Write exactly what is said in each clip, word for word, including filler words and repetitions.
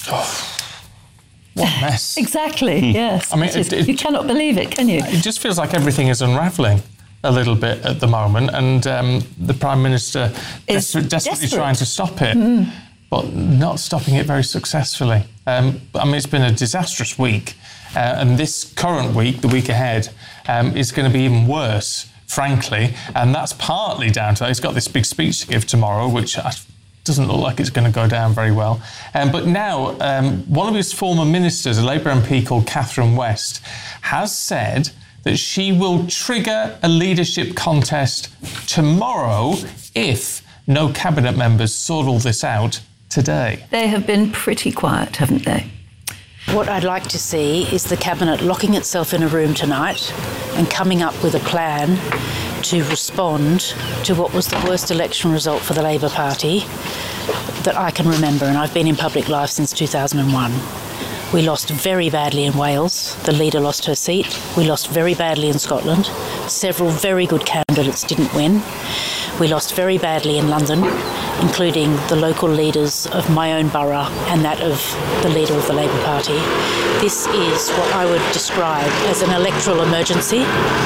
Oh, what a mess. Exactly, yes. I mean, it, it, you cannot believe it, can you? It just feels like everything is unravelling a little bit at the moment, and um, the Prime Minister is des- desperately desperate. trying to stop it, mm. but not stopping it very successfully. Um, I mean, it's been a disastrous week, uh, and this current week, the week ahead, um, is going to be even worse, frankly, and that's partly down to, he's got this big speech to give tomorrow, which I, doesn't look like it's going to go down very well. Um, but now, um, one of his former ministers, a Labour M P called Catherine West, has said that she will trigger a leadership contest tomorrow if no cabinet members sort all this out today. They have been pretty quiet, haven't they? What I'd like to see is the cabinet locking itself in a room tonight and coming up with a plan to respond to what was the worst election result for the Labour Party that I can remember, and I've been in public life since two thousand one. We lost very badly in Wales. The leader lost her seat. We lost very badly in Scotland. Several very good candidates didn't win. We lost very badly in London, including the local leaders of my own borough and that of the leader of the Labour Party. This is what I would describe as an electoral emergency.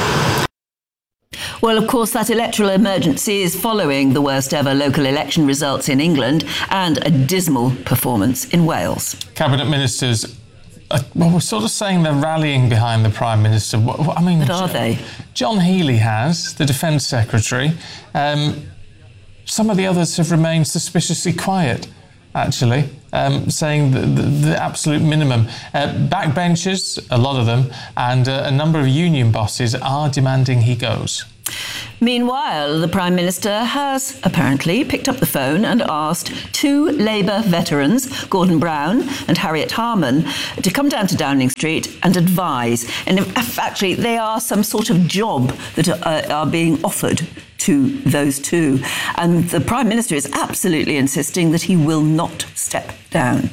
Well, of course, that electoral emergency is following the worst ever local election results in England and a dismal performance in Wales. Cabinet ministers, uh, well, we're sort of saying they're rallying behind the Prime Minister. What, what, I mean, but are they? John Healey has, the Defence Secretary. Um, some of the others have remained suspiciously quiet, actually, um, saying the, the, the absolute minimum. Uh, backbenchers, a lot of them, and uh, a number of union bosses are demanding he goes. Meanwhile, the Prime Minister has apparently picked up the phone and asked two Labour veterans, Gordon Brown and Harriet Harman, to come down to Downing Street and advise. And actually, they are some sort of job that are, are being offered to those two. And the Prime Minister is absolutely insisting that he will not step down.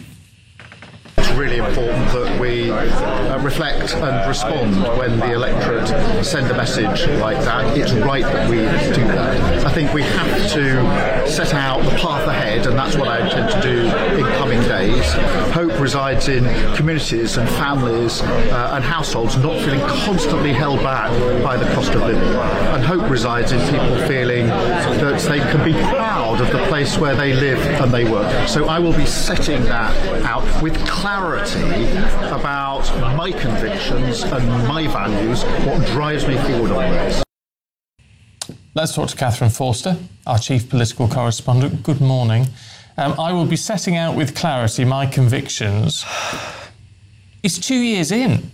It's really important that we uh, reflect and respond when the electorate send a message like that. It's right that we do that. I think we have to set out the path ahead, and that's what I intend to do in coming days. Hope resides in communities and families uh, and households not feeling constantly held back by the cost of living. And hope resides in people feeling that they can be proud of the place where they live and they work. So I will be setting that out with clarity about my convictions and my values, what drives me forward on this. Let's talk to Catherine Forster, our chief political correspondent. Good morning. Um, I will be setting out with clarity my convictions. It's two years in.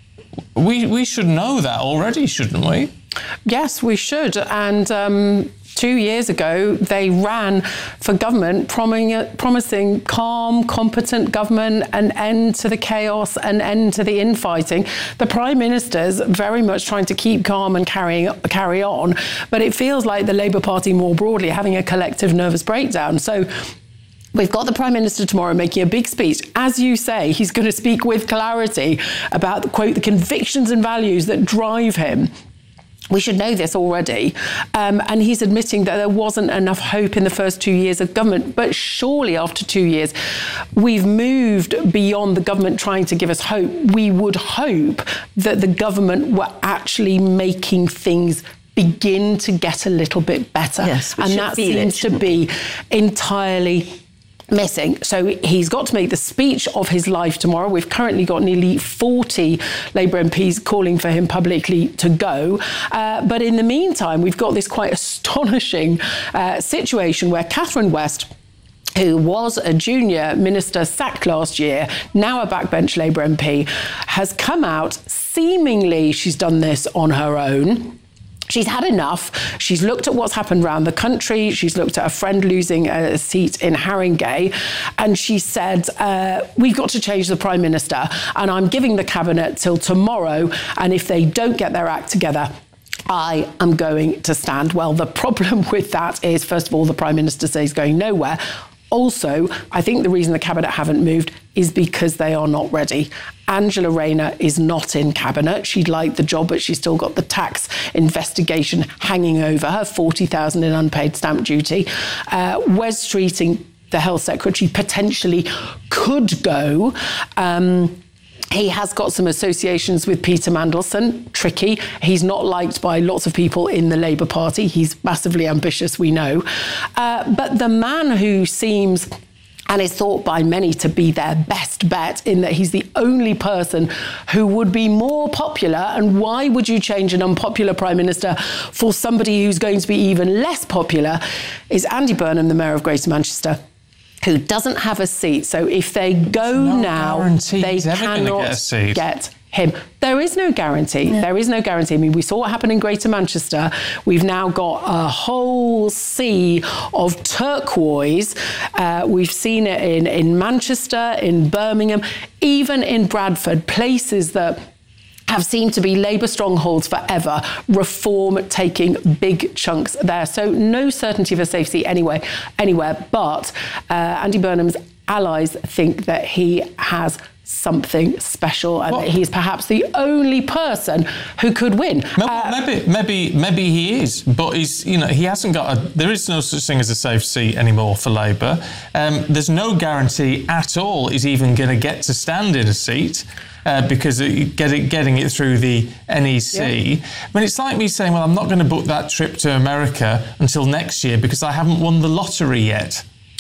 We we should know that already, shouldn't we? Yes, we should. And um, two years ago, they ran for government, promising, promising calm, competent government, an end to the chaos, an end to the infighting. The Prime Minister's very much trying to keep calm and carry, carry on. But it feels like the Labour Party more broadly having a collective nervous breakdown. So we've got the Prime Minister tomorrow making a big speech. As you say, he's going to speak with clarity about, quote, the convictions and values that drive him. We should know this already. Um, and he's admitting that there wasn't enough hope in the first two years of government. But surely after two years, we've moved beyond the government trying to give us hope. We would hope that the government were actually making things begin to get a little bit better. Yes, we and should that feel seems it, to be entirely missing. So he's got to make the speech of his life tomorrow. We've currently got nearly forty Labour M Ps calling for him publicly to go. Uh, but in the meantime, we've got this quite astonishing uh, situation where Catherine West, who was a junior minister sacked last year, now a backbench Labour M P, has come out, seemingly she's done this on her own. She's had enough. She's looked at what's happened around the country. She's looked at a friend losing a seat in Haringey. And she said, uh, we've got to change the Prime Minister. And I'm giving the Cabinet till tomorrow. And if they don't get their act together, I am going to stand. Well, the problem with that is, first of all, the Prime Minister says he's going nowhere. Also, I think the reason the Cabinet haven't moved is because they are not ready. Angela Rayner is not in Cabinet. She'd like the job, but she's still got the tax investigation hanging over her, forty thousand in unpaid stamp duty. Uh, Wes Streeting the health secretary, potentially could go. Um, He has got some associations with Peter Mandelson. Tricky. He's not liked by lots of people in the Labour Party. He's massively ambitious, we know. Uh, but the man who seems and is thought by many to be their best bet, in that he's the only person who would be more popular, and why would you change an unpopular Prime Minister for somebody who's going to be even less popular, is Andy Burnham, the Mayor of Greater Manchester, who doesn't have a seat. So if they go no now, they cannot get, get him. There is no guarantee. Yeah. There is no guarantee. I mean, we saw what happened in Greater Manchester. We've now got a whole sea of turquoise. Uh, we've seen it in, in Manchester, in Birmingham, even in Bradford, places that have seemed to be Labour strongholds forever, Reform taking big chunks there. So no certainty of a safe seat anyway, anywhere. But uh, Andy Burnham's allies think that he has something special, and that he's perhaps the only person who could win. Maybe, uh, maybe, maybe, maybe he is, but he's, you know, he hasn't got a. There is no such thing as a safe seat anymore for Labour. Um, there's no guarantee at all he's even going to get to stand in a seat. Uh, because it, get it, getting it through the N E C. Yeah. I mean, it's like me saying, well, I'm not going to book that trip to America until next year because I haven't won the lottery yet.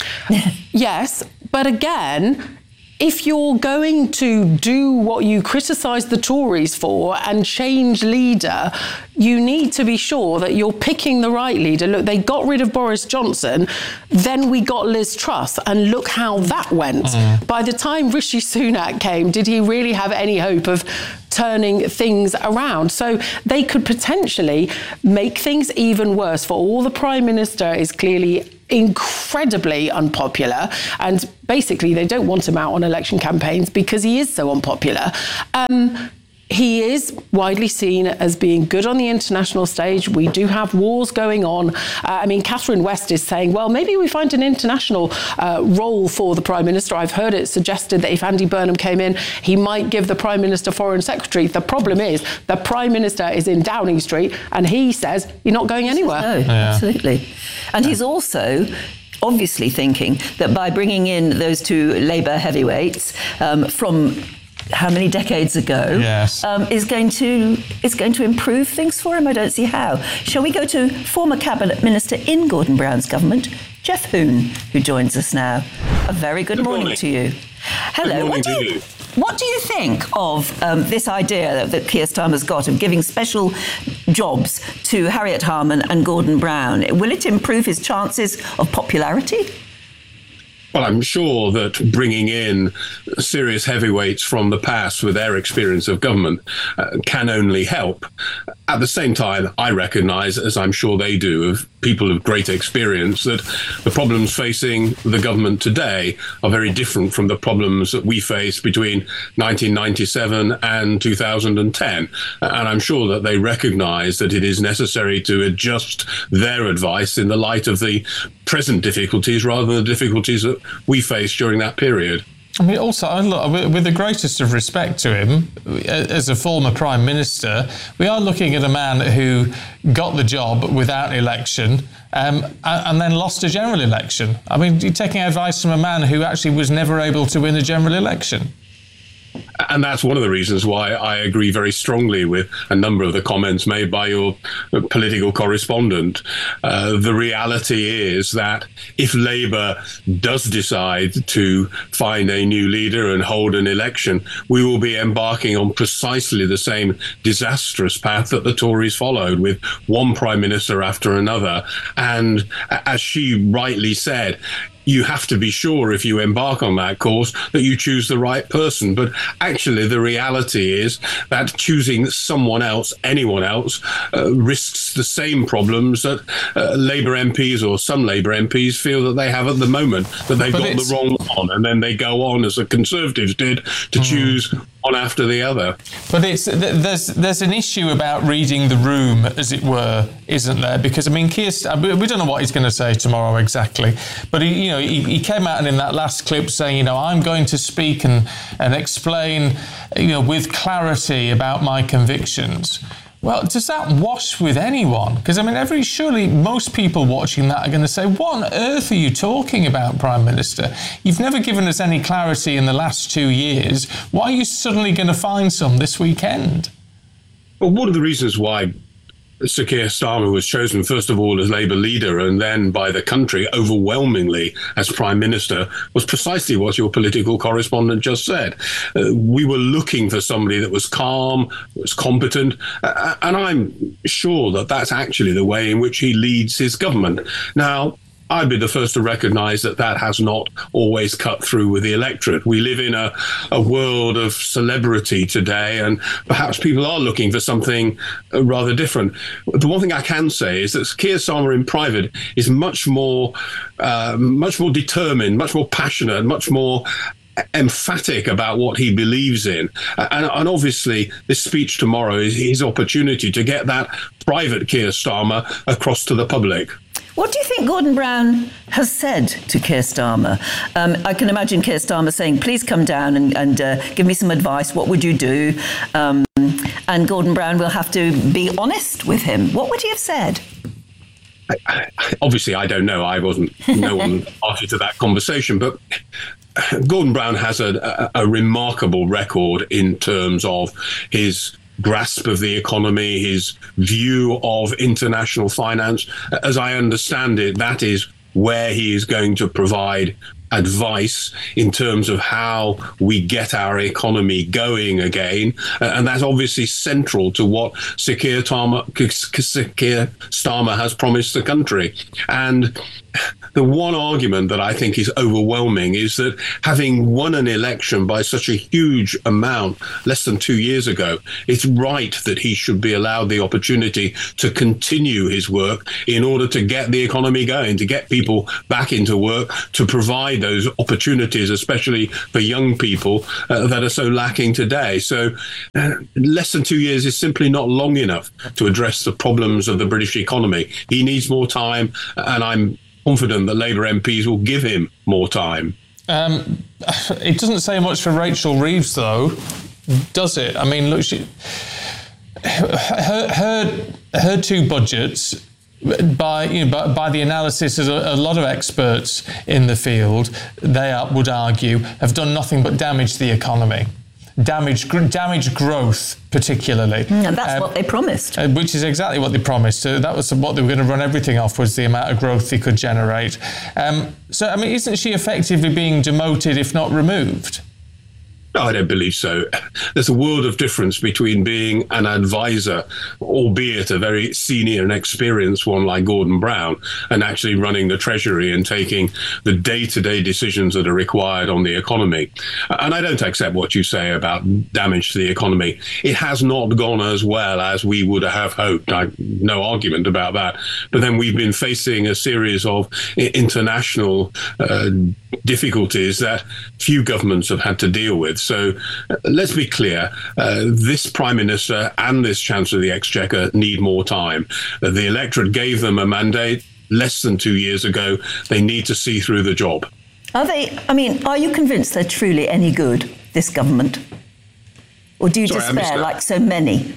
Yes, but again, if you're going to do what you criticise the Tories for and change leader, you need to be sure that you're picking the right leader. Look, they got rid of Boris Johnson, then we got Liz Truss, and look how that went. Mm. By the time Rishi Sunak came, did he really have any hope of turning things around? So they could potentially make things even worse. For all the Prime Minister is clearly incredibly unpopular, and basically they don't want him out on election campaigns because he is so unpopular. Um, he is widely seen as being good on the international stage. We do have wars going on. Uh, I mean, Catherine West is saying, well, maybe we find an international uh, role for the Prime Minister. I've heard it suggested that if Andy Burnham came in, he might give the Prime Minister Foreign Secretary. The problem is the Prime Minister is in Downing Street and he says you're not going anywhere. No, yeah. Absolutely. And he's also obviously thinking that by bringing in those two Labour heavyweights um, from how many decades ago, yes. um, is going to is going to improve things for him. I don't see how. Shall we go to former Cabinet Minister in Gordon Brown's government, Geoff Hoon, who joins us now. A very good, good morning, morning to you. Hello. Good morning what, do to you, you. what do you think of um, this idea that, that Keir Starmer's got of giving special jobs to Harriet Harman and Gordon Brown? Will it improve his chances of popularity? Well, I'm sure that bringing in serious heavyweights from the past with their experience of government uh, can only help. At the same time, I recognise, as I'm sure they do, of people of great experience, that the problems facing the government today are very different from the problems that we faced between nineteen ninety-seven and two thousand ten. And I'm sure that they recognise that it is necessary to adjust their advice in the light of the present difficulties rather than the difficulties that we faced during that period. I mean, also, look, with the greatest of respect to him, as a former Prime Minister, we are looking at a man who got the job without election um, and then lost a general election. I mean, you're taking advice from a man who actually was never able to win a general election. And that's one of the reasons why I agree very strongly with a number of the comments made by your political correspondent. Uh, the reality is that if Labour does decide to find a new leader and hold an election, we will be embarking on precisely the same disastrous path that the Tories followed, with one Prime Minister after another. And as she rightly said, you have to be sure, if you embark on that course, that you choose the right person. But actually, the reality is that choosing someone else, anyone else, uh, risks the same problems that uh, Labour M Ps or some Labour M Ps feel that they have at the moment, that they've but got the wrong one, and then they go on, as the Conservatives did, to mm. choose one after the other. But it's there's there's an issue about reading the room, as it were, isn't there? Because I mean, Keir, we don't know what he's going to say tomorrow exactly, but he, you know, he, he came out and in that last clip saying, you know, I'm going to speak and and explain, you know, with clarity about my convictions. Well, does that wash with anyone? Because, I mean, every surely most people watching that are going to say, what on earth are you talking about, Prime Minister? You've never given us any clarity in the last two years. Why are you suddenly going to find some this weekend? Well, one of the reasons why Sir Keir Starmer was chosen, first of all, as Labour leader and then by the country overwhelmingly as Prime Minister was precisely what your political correspondent just said. Uh, we were looking for somebody that was calm, was competent, uh, and I'm sure that that's actually the way in which he leads his government. Now, I'd be the first to recognise that that has not always cut through with the electorate. We live in a, a world of celebrity today, and perhaps people are looking for something rather different. The one thing I can say is that Keir Starmer in private is much more, uh, much more determined, much more passionate, much more emphatic about what he believes in. And, and obviously, this speech tomorrow is his opportunity to get that private Keir Starmer across to the public. What do you think Gordon Brown has said to Keir Starmer? Um, I can imagine Keir Starmer saying, please come down and, and uh, give me some advice. What would you do? Um, and Gordon Brown will have to be honest with him. What would he have said? I, I, obviously, I don't know. I wasn't, no one asked to that conversation. But Gordon Brown has a, a, a remarkable record in terms of his grasp of the economy, his view of international finance. As I understand it, that is where he is going to provide advice in terms of how we get our economy going again. Uh, and that's obviously central to what Sir Keir Starmer, Sir Keir Starmer has promised the country. And the one argument that I think is overwhelming is that having won an election by such a huge amount less than two years ago, it's right that he should be allowed the opportunity to continue his work in order to get the economy going, to get people back into work, to provide those opportunities, especially for young people uh, that are so lacking today. So uh, less than two years is simply not long enough to address the problems of the British economy. He needs more time, and I'm confident that Labour M Ps will give him more time. Um, it doesn't say much for Rachel Reeves, though, does it? I mean, look, she, her, her, her two budgets, by, you know, by, by the analysis of a, a lot of experts in the field, they are, would argue, have done nothing but damage the economy. Damage, gr- damage growth, particularly. And that's um, what they promised. Uh, which is exactly what they promised. So that was what they were going to run everything off, was the amount of growth they could generate. Um, so, I mean, isn't she effectively being demoted, if not removed? No, I don't believe so. There's a world of difference between being an advisor, albeit a very senior and experienced one like Gordon Brown, and actually running the Treasury and taking the day-to-day decisions that are required on the economy. And I don't accept what you say about damage to the economy. It has not gone as well as we would have hoped. I, no argument about that. But then we've been facing a series of international uh, difficulties that few governments have had to deal with. So uh, let's be clear, uh, this Prime Minister and this Chancellor of the Exchequer need more time. Uh, the electorate gave them a mandate less than two years ago. They need to see through the job. Are they, I mean, are you convinced they're truly any good, this government? Or do you Sorry, despair like so many?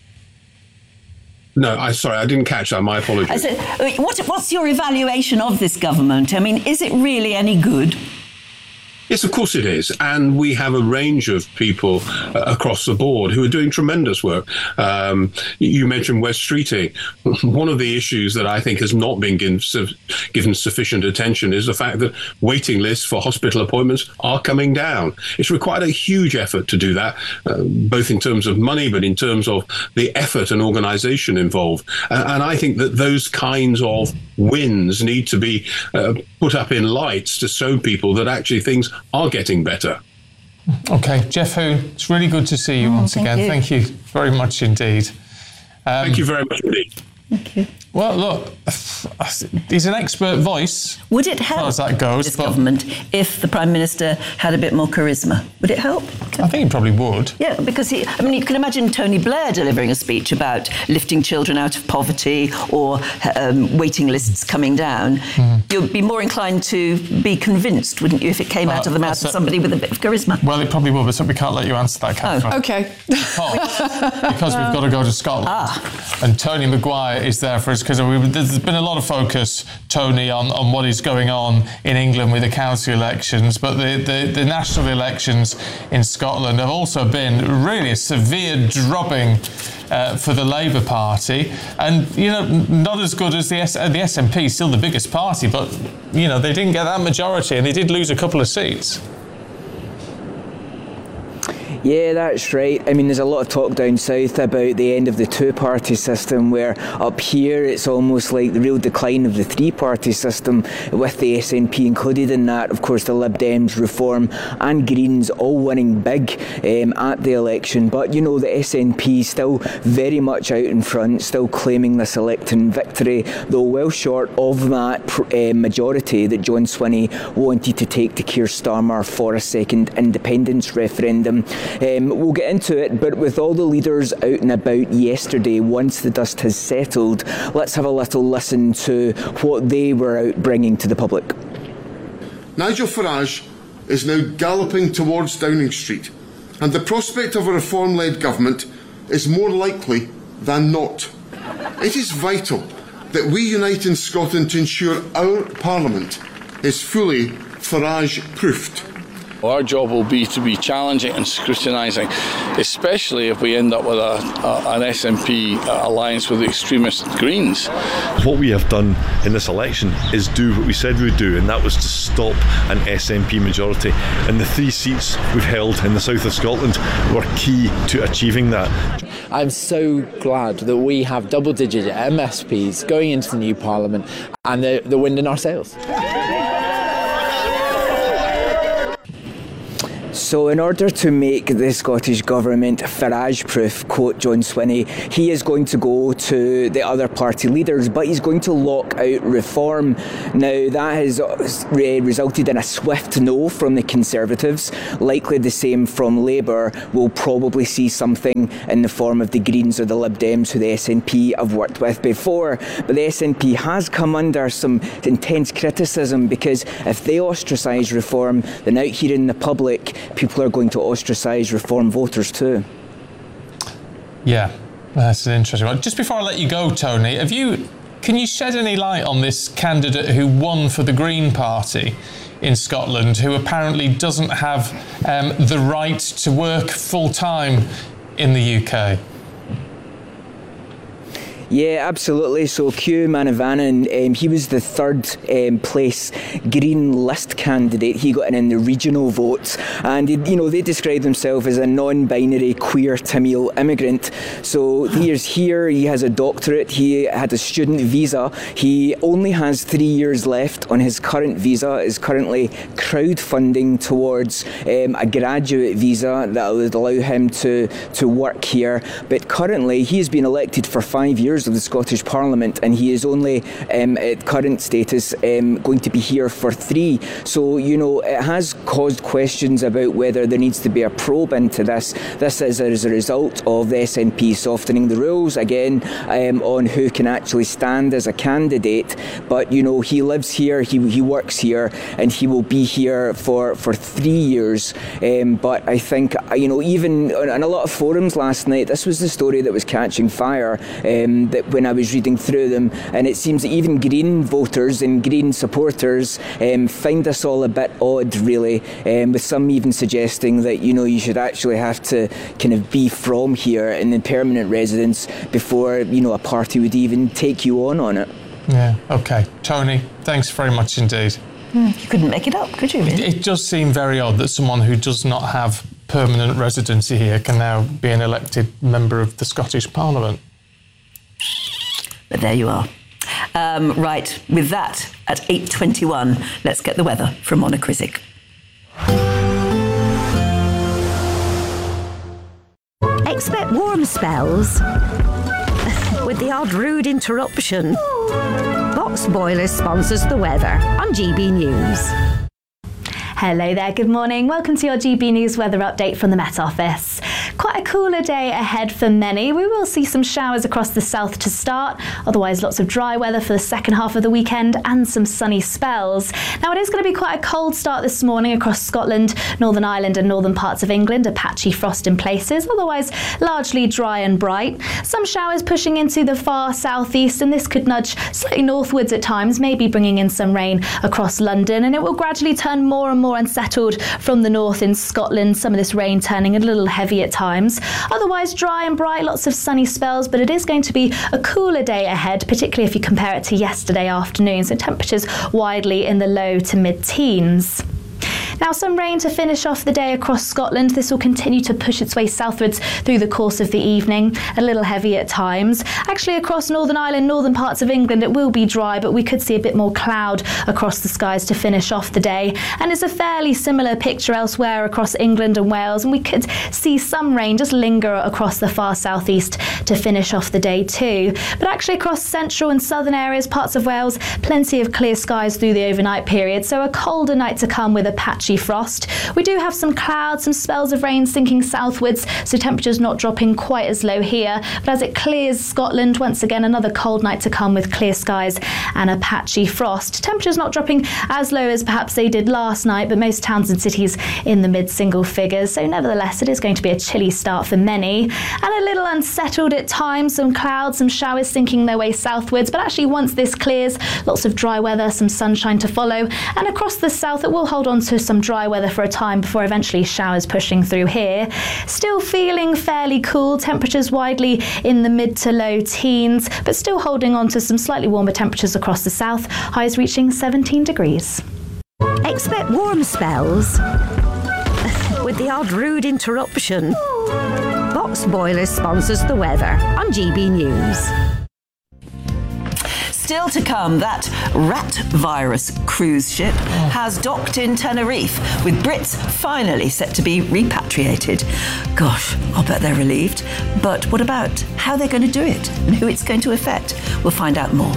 No, I sorry, I didn't catch that. My apologies. I said, what, what's your evaluation of this government? I mean, is it really any good? Yes, of course it is. And we have a range of people uh, across the board who are doing tremendous work. Um, you mentioned Wes Streeting. One of the issues that I think has not been given, su- given sufficient attention is the fact that waiting lists for hospital appointments are coming down. It's required a huge effort to do that, uh, both in terms of money, but in terms of the effort and organisation involved. Uh, and I think that those kinds of wins need to be uh, put up in lights to show people that actually things are getting better. Okay, Geoff Hoon, it's really good to see you oh, once thank again. You. Thank you very much indeed. Um, thank you very much indeed. Thank you. Well, look, he's an expert voice. Would it help as far as that goes, this but government if the Prime Minister had a bit more charisma? Would it help? I think he probably would. Yeah, because he, I mean, you can imagine Tony Blair delivering a speech about lifting children out of poverty or um, waiting lists coming down. Mm. You'd be more inclined to be convinced, wouldn't you, if it came uh, out of the mouth of somebody with a bit of charisma? Well, it probably will, but we can't let you answer that, Catherine. Oh, OK. Because, because we've got to go to Scotland. Ah. And Tony Maguire is there for us, because there's been a lot of focus, Tony, on, on what is going on in England with the council elections, but the, the, the national elections in Scotland have also been really a severe drubbing uh, for the Labour Party, and you know, not as good as the S- the S N P, still the biggest party, but you know, they didn't get that majority and they did lose a couple of seats. Yeah, that's right. I mean, there's a lot of talk down south about the end of the two-party system, where up here it's almost like the real decline of the three-party system, with the S N P included in that. Of course, the Lib Dems, Reform and Greens all winning big um, at the election. But, you know, the S N P still very much out in front, still claiming this electing victory, though well short of that uh, majority that John Swinney wanted to take to Keir Starmer for a second independence referendum. Um, we'll get into it, but with all the leaders out and about yesterday, once the dust has settled, let's have a little listen to what they were out bringing to the public. Nigel Farage is now galloping towards Downing Street, and the prospect of a reform-led government is more likely than not. It is vital that we unite in Scotland to ensure our Parliament is fully Farage-proofed. Our job will be to be challenging and scrutinising, especially if we end up with a, a, an S N P alliance with the extremist Greens. What we have done in this election is do what we said we would do, and that was to stop an S N P majority. And the three seats we've held in the south of Scotland were key to achieving that. I'm so glad that we have double-digit M S Ps going into the new Parliament, and they're, they're winning our sails. So in order to make the Scottish Government Farage-proof, quote John Swinney, he is going to go to the other party leaders, but he's going to lock out reform. Now, that has resulted in a swift no from the Conservatives, likely the same from Labour. We'll probably see something in the form of the Greens or the Lib Dems, who the S N P have worked with before. But the S N P has come under some intense criticism, because if they ostracise reform, then out here in the public, people are going to ostracise reform voters too. Yeah, that's an interesting one. Just before I let you go, Tony, have you, can you shed any light on this candidate who won for the Green Party in Scotland, who apparently doesn't have um, the right to work full-time in the U K? Yeah, absolutely. So Kew Manavannan, um, he was the third um, place Green list candidate. He got in in the regional votes, and he, you know, they describe themselves as a non-binary queer Tamil immigrant. So he is here. He has a doctorate. He had a student visa. He only has three years left on his current visa. Is currently crowdfunding towards um, a graduate visa that would allow him to to work here. But currently, he has been elected for five years of the Scottish Parliament, and he is only um, at current status um, going to be here for three. So, you know, it has caused questions about whether there needs to be a probe into this. This is as a result of the S N P softening the rules again um, on who can actually stand as a candidate. But, you know, he lives here, he, he works here, and he will be here for, for three years. Um, but I think, you know, even on, on a lot of forums last night, this was the story that was catching fire. Um, that when I was reading through them, and it seems that even Green voters and Green supporters um, find this all a bit odd, really, um, with some even suggesting that, you know, you should actually have to kind of be from here and in permanent residence before, you know, a party would even take you on on it. Yeah, OK. Tony, thanks very much indeed. Mm, you couldn't make it up, could you, really? It, it does seem very odd that someone who does not have permanent residency here can now be an elected member of the Scottish Parliament. But there you are. Um, right, with that, at eight twenty-one, let's get the weather from Mona Krizik. Expect warm spells with the odd rude interruption. Box Boilers sponsors the weather on G B News. Hello there, good morning. Welcome to your G B News weather update from the Met Office. Quite a cooler day ahead for many. We will see some showers across the south to start, otherwise lots of dry weather for the second half of the weekend and some sunny spells. Now it is going to be quite a cold start this morning across Scotland, Northern Ireland and northern parts of England, a patchy frost in places, otherwise largely dry and bright. Some showers pushing into the far southeast, and this could nudge slightly northwards at times, maybe bringing in some rain across London, and it will gradually turn more and more unsettled from the north in Scotland, some of this rain turning a little heavy at times. Otherwise dry and bright, lots of sunny spells, but it is going to be a cooler day ahead, particularly if you compare it to yesterday afternoon, so temperatures widely in the low to mid-teens. Now some rain to finish off the day across Scotland. This will continue to push its way southwards through the course of the evening, a little heavy at times. Actually across Northern Ireland, northern parts of England, it will be dry, but we could see a bit more cloud across the skies to finish off the day. And it's a fairly similar picture elsewhere across England and Wales, and we could see some rain just linger across the far southeast to finish off the day too. But actually across central and southern areas, parts of Wales, plenty of clear skies through the overnight period, so a colder night to come with a patchy frost. We do have some clouds, some spells of rain sinking southwards, so temperatures not dropping quite as low here. But as it clears Scotland, once again another cold night to come with clear skies and a patchy frost. Temperatures not dropping as low as perhaps they did last night, but most towns and cities in the mid-single figures. So nevertheless, it is going to be a chilly start for many, and a little unsettled at times. Some clouds, some showers sinking their way southwards, but actually once this clears, lots of dry weather, some sunshine to follow, and across the south it will hold on to some dry weather for a time before eventually showers pushing through here. Still feeling fairly cool, temperatures widely in the mid to low teens, but still holding on to some slightly warmer temperatures across the south, highs reaching seventeen degrees. Expect warm spells with the odd rude interruption. Box Boilers sponsors the weather on G B News. Still to come, that rat virus cruise ship has docked in Tenerife, with Brits finally set to be repatriated. Gosh, I'll bet they're relieved. But what about how they're going to do it and who it's going to affect? We'll find out more.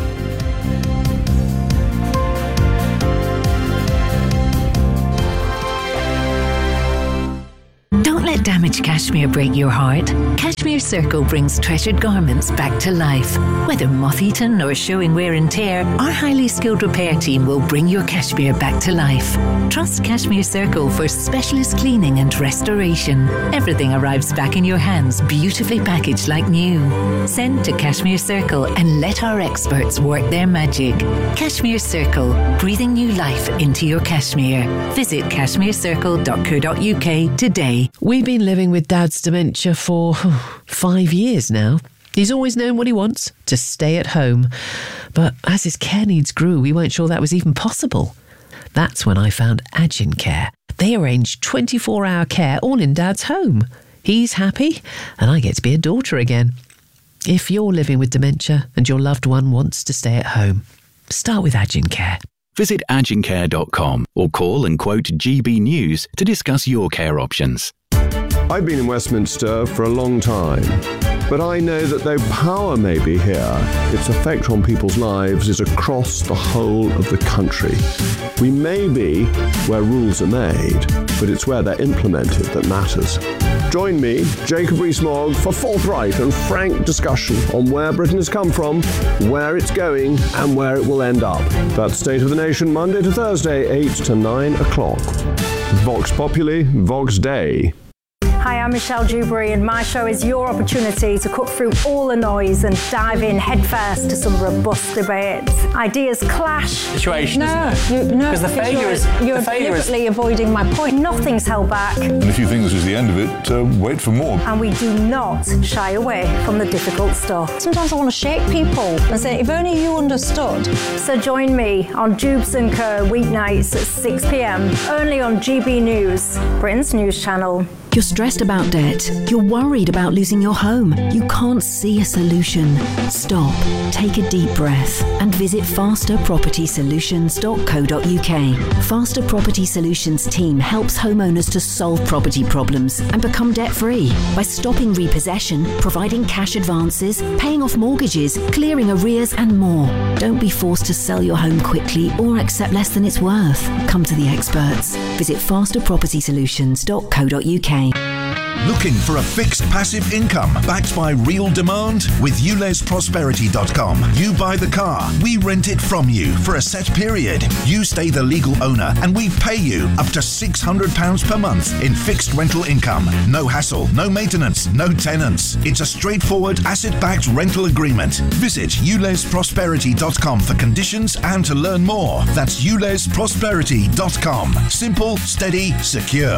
Don't let damaged cashmere break your heart. Cashmere Circle brings treasured garments back to life. Whether moth-eaten or showing wear and tear, our highly skilled repair team will bring your cashmere back to life. Trust Cashmere Circle for specialist cleaning and restoration. Everything arrives back in your hands, beautifully packaged like new. Send to Cashmere Circle and let our experts work their magic. Cashmere Circle, breathing new life into your cashmere. Visit cashmere circle dot co dot U K today. We've been living with Dad's dementia for oh, five years now. He's always known what he wants, to stay at home. But as his care needs grew, we weren't sure that was even possible. That's when I found Agin Care. They arrange twenty-four hour care all in Dad's home. He's happy, and I get to be a daughter again. If you're living with dementia and your loved one wants to stay at home, start with Agin Care. Visit agin care dot com or call and quote G B News to discuss your care options. I've been in Westminster for a long time, but I know that though power may be here, its effect on people's lives is across the whole of the country. We may be where rules are made, but it's where they're implemented that matters. Join me, Jacob Rees-Mogg, for forthright and frank discussion on where Britain has come from, where it's going, and where it will end up. That's State of the Nation, Monday to Thursday, eight to nine o'clock. Vox Populi, Vox Dei. Hi, I'm Michelle Dewberry, and my show is your opportunity to cut through all the noise and dive in headfirst to some robust debates. Ideas clash. Situation, no, isn't it? You, no, because the failure you're, is you're the failure deliberately is... avoiding my point. Nothing's held back. And if you think this is the end of it, uh, wait for more. And we do not shy away from the difficult stuff. Sometimes I want to shake people and say, if only you understood. So join me on Jubes and Co weeknights at six p m only on G B News, Britain's news channel. You're stressed about debt. You're worried about losing your home. You can't see a solution. Stop, take a deep breath and visit faster property solutions dot co dot uk. Faster Property Solutions team helps homeowners to solve property problems and become debt-free by stopping repossession, providing cash advances, paying off mortgages, clearing arrears and more. Don't be forced to sell your home quickly or accept less than it's worth. Come to the experts. Visit faster property solutions dot co dot uk. Looking for a fixed passive income backed by real demand? With U Les Prosperity dot com, you buy the car, we rent it from you for a set period. You stay the legal owner and we pay you up to six hundred pounds per month in fixed rental income. No hassle, no maintenance, no tenants. It's a straightforward asset-backed rental agreement. Visit U Les Prosperity dot com for conditions and to learn more. That's U Les Prosperity dot com. Simple, steady, secure.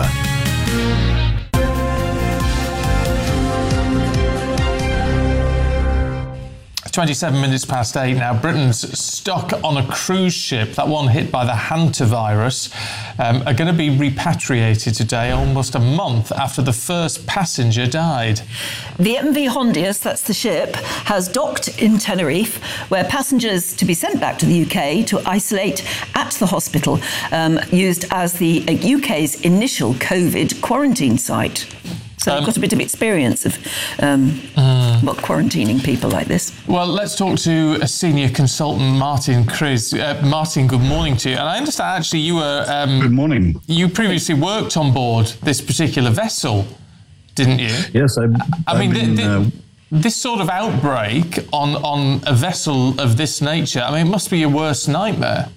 twenty-seven minutes past eight now. Britain's stuck on a cruise ship, that one hit by the hantavirus, um, are going to be repatriated today, almost a month after the first passenger died. The M V Hondius, that's the ship, has docked in Tenerife, where passengers to be sent back to the U K to isolate at the hospital, um, used as the U K's initial COVID quarantine site. So um, I've got a bit of experience of um, uh, well, quarantining people like this. Well, let's talk to a senior consultant, Martin Kriz. Uh, Martin, good morning to you. And I understand actually you were... Um, good morning. You previously worked on board this particular vessel, didn't you? Yes, I've, I mean, I've been, the, the, uh, this sort of outbreak on, on a vessel of this nature, I mean, it must be your worst nightmare.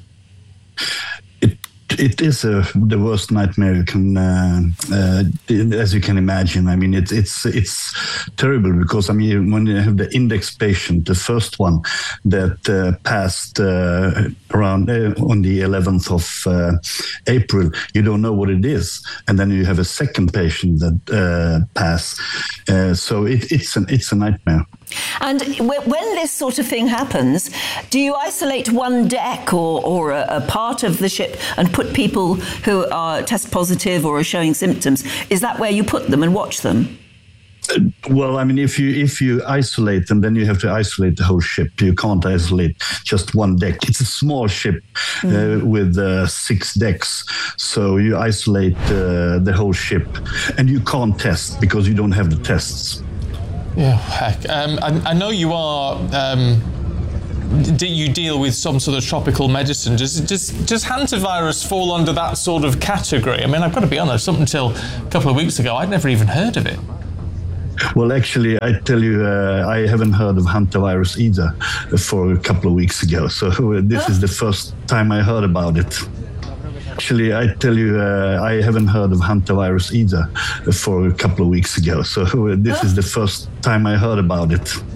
It is uh, the worst nightmare you can, uh, uh, as you can imagine. I mean, it's it's it's terrible because I mean, when you have the index patient, the first one that uh, passed uh, around uh, on the eleventh of uh, April, you don't know what it is, and then you have a second patient that uh, passed. Uh, so it, it's an it's a nightmare. And when this sort of thing happens, do you isolate one deck or, or a, a part of the ship and put people who are test positive or are showing symptoms? Is that where you put them and watch them? Well, I mean, if you if you isolate them, then you have to isolate the whole ship. You can't isolate just one deck. It's a small ship mm. uh, with uh, six decks, so you isolate uh, the whole ship, and you can't test because you don't have the tests. Yeah, heck. Um, I, I know you are. Um, do you deal with some sort of tropical medicine? Does does does hantavirus fall under that sort of category? I mean, I've got to be honest. Up until a couple of weeks ago, I'd never even heard of it. Well, actually, I tell you, uh, I haven't heard of hantavirus either for a couple of weeks ago. So this is the first time I heard about it. Actually, I tell you, uh, I haven't heard of hantavirus either for a couple of weeks ago. So this is the first time I heard about it.